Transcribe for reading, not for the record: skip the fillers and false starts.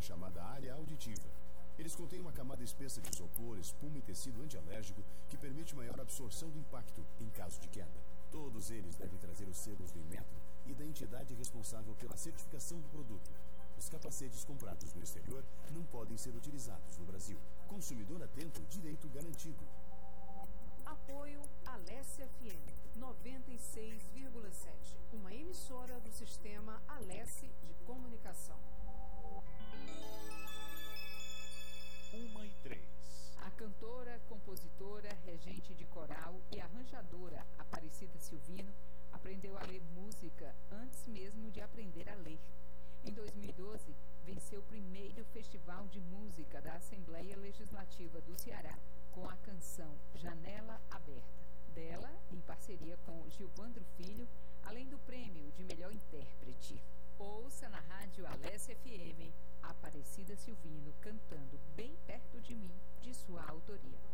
chamada área auditiva. Eles contêm uma camada espessa de isopor, espuma e tecido antialérgico que permite maior absorção do impacto em caso de queda. Todos eles devem trazer os selos do Inmetro e da entidade responsável pela certificação do produto. Os capacetes comprados no exterior não podem ser utilizados no Brasil. Consumidor atento, direito garantido. Apoio Alesse FM 96,7, uma emissora do sistema Alesse de comunicação. 1h03. A cantora, compositora, regente de coral e arranjadora Aparecida Silvino aprendeu a ler música antes mesmo de aprender a ler. Em 2012, venceu o primeiro Festival de Música da Assembleia Legislativa do Ceará com a canção Janela Aberta, dela em parceria com Gilvandro Filho, além do prêmio de melhor intérprete. Ouça na rádio Alesse FM, Aparecida Silvino cantando Bem Perto de Mim, de sua autoria.